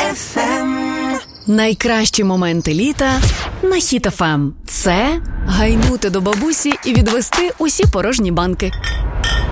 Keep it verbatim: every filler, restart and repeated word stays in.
еф ем. Найкращі моменти літа на Хіт еф ем. Це гайнути до бабусі і відвести усі порожні банки.